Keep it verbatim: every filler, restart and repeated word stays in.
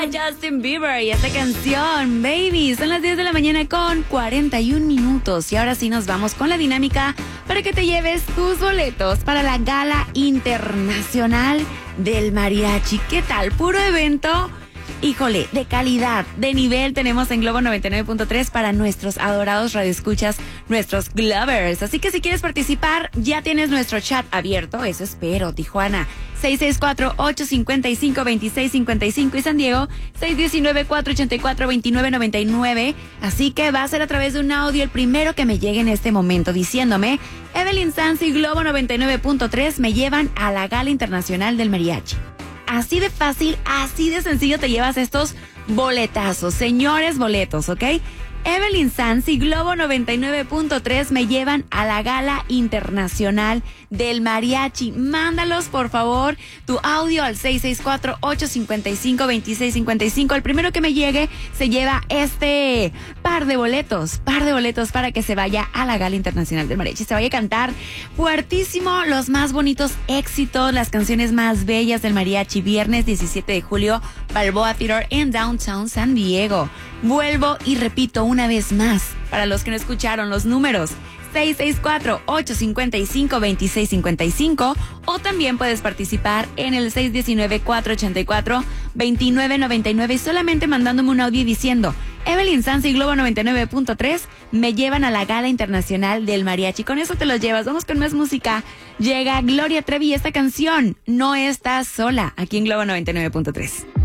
Justin Bieber y esta canción, Baby. Son las diez de la mañana con cuarenta y un minutos. Y ahora sí nos vamos con la dinámica para que te lleves tus boletos para la Gala Internacional del Mariachi. ¿Qué tal? Puro evento. Híjole, de calidad, de nivel tenemos en Globo noventa y nueve punto tres para nuestros adorados radioescuchas, nuestros Glovers. Así que si quieres participar, ya tienes nuestro chat abierto, eso espero, Tijuana. seis seis cuatro, ocho cinco cinco, dos seis cinco cinco y San Diego, seis uno nueve, cuatro ocho cuatro, dos nueve nueve nueve. Así que va a ser a través de un audio el primero que me llegue en este momento diciéndome, Evelyn Sanz y Globo noventa y nueve punto tres me llevan a la Gala Internacional del Mariachi. Así de fácil, así de sencillo te llevas estos boletazos, señores boletos, ¿ok? Evelyn Sanz y Globo noventa y nueve punto tres me llevan a la Gala Internacional del Mariachi. Mándalos, por favor, tu audio al seis seis cuatro, ocho cinco cinco, dos seis cinco cinco. El primero que me llegue se lleva este par de boletos, par de boletos para que se vaya a la Gala Internacional del Mariachi. Se vaya a cantar fuertísimo los más bonitos éxitos, las canciones más bellas del mariachi. Viernes diecisiete de julio, Balboa Theater en Downtown San Diego. Vuelvo y repito una vez más, para los que no escucharon los números, seis seis cuatro, ocho cinco cinco, dos seis cinco cinco, o también puedes participar en el seis uno nueve, cuatro ocho cuatro, dos nueve nueve nueve y solamente mandándome un audio diciendo, Evelyn Sanz y Globo noventa y nueve punto tres me llevan a la Gala Internacional del Mariachi. Con eso te los llevas. Vamos con más música. Llega Gloria Trevi y esta canción, No estás sola, aquí en Globo noventa y nueve punto tres.